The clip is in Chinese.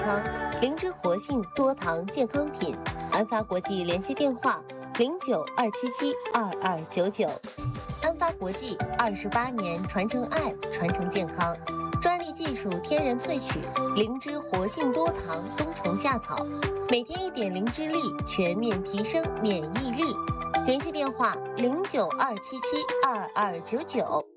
康，灵芝活性多糖健康品。安发国际联系电话0927722299。安发国际28年传承爱，传承健康，专利技术天然萃取灵芝活性多糖冬虫夏草，每天1点灵芝粒，全面提升免疫力。联系电话0927722299。